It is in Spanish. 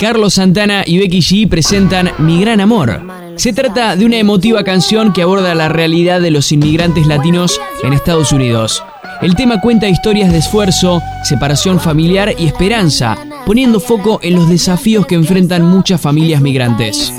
Carlos Santana y Becky G presentan Mi Gran Amor. Se trata de una emotiva canción que aborda la realidad de los inmigrantes latinos en Estados Unidos. El tema cuenta historias de esfuerzo, separación familiar y esperanza, poniendo foco en los desafíos que enfrentan muchas familias migrantes.